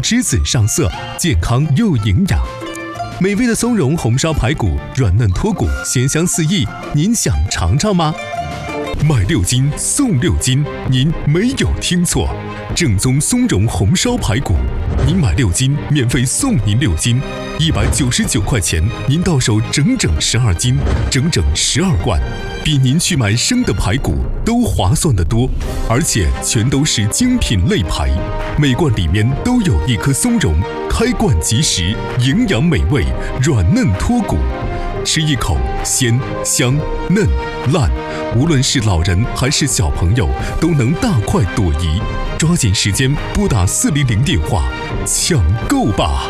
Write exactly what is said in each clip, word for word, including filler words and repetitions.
汁紫上色，健康又营养。美味的松茸红烧排骨，软嫩脱骨，鲜香四溢，您想尝尝吗？买六斤送六斤，您没有听错，正宗松茸红烧排骨，您买六斤免费送您六斤，一百九十九块钱，您到手整整十二斤，整整十二罐，比您去买生的排骨都划算得多，而且全都是精品肋排，每罐里面都有一颗松茸，开罐即食，营养美味，软嫩脱骨。吃一口鲜香嫩烂，无论是老人还是小朋友都能大快朵颐。抓紧时间拨打四零零电话抢购吧！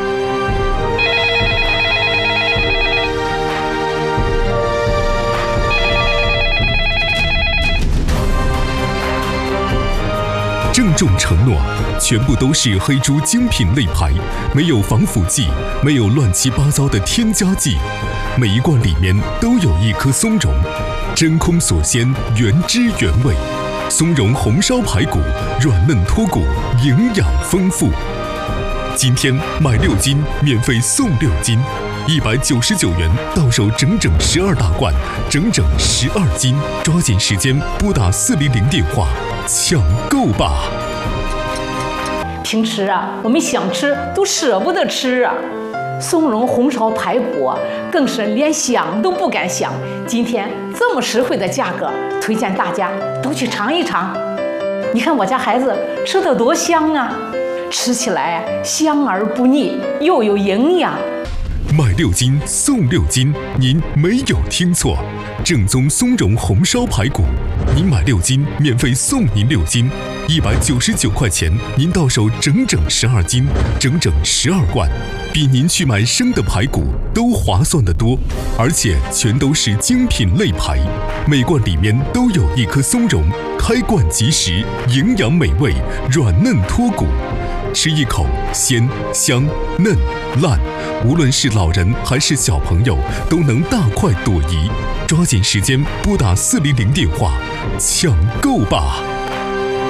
郑重承诺，全部都是黑猪精品肋排，没有防腐剂，没有乱七八糟的添加剂。每一罐里面都有一颗松茸，真空锁鲜，原汁原味。松茸红烧排骨，软嫩脱骨，营养丰富。今天买六斤，免费送六斤，一百九十九元到手整整十二大罐，整整十二斤。抓紧时间拨打四零零电话抢购吧！ 平时啊，我们想吃都舍不得吃啊。松茸红烧排骨啊，更是连想都不敢想。今天这么实惠的价格，推荐大家都去尝一尝。你看我家孩子吃得多香啊，吃起来香而不腻，又有营养。 买六斤送六斤，您没有听错，正宗松茸红烧排骨，您买六斤免费送您六斤，一百九十九块钱，您到手整整十二斤，整整十二罐，比您去买生的排骨都划算得多，而且全都是精品肋排，每罐里面都有一颗松茸，开罐即食，营养美味，软嫩脱骨。吃一口鲜香嫩烂，无论是老人还是小朋友都能大快朵颐。抓紧时间拨打四零零电话抢购吧！